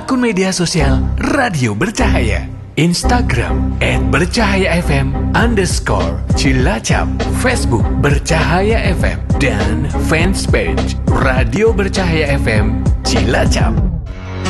akun media sosial Radio Bercahaya, Instagram @bercahayafm_Cilacap, Facebook Bercahaya FM, dan fanspage Radio Bercahaya FM Cilacap.